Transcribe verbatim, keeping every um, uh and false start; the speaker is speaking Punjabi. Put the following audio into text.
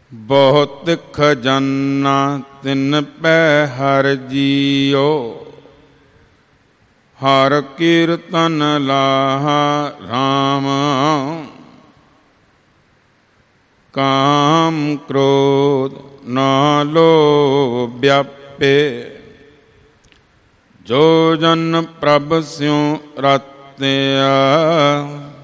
ਬਹੁਤ ਖਜ਼ਾਨਾ ਤਿਨ ਪੈ ਹਰ ਜੀਓ, ਹਰ ਕੀਰਤਨ ਲਾਹਾ ਰਾਮ। ਕਾਮ ਕ੍ਰੋਧ ਨਾ ਲੋਭ ਵਿਆਪੇ, ਜੋ ਜਨ ਪ੍ਰਭ ਸਿਉ ਰਤਿਆ।